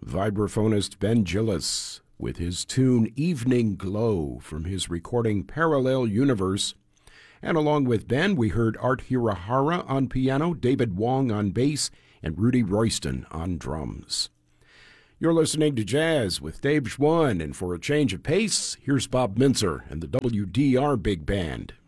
vibraphonist Ben Gillis with his tune Evening Glow from his recording Parallel Universe. And along with Ben, we heard Art Hirahara on piano, David Wong on bass, and Rudy Royston on drums. You're listening to Jazz with Dave Schwann, and for a change of pace, here's Bob Mintzer and the WDR Big Band.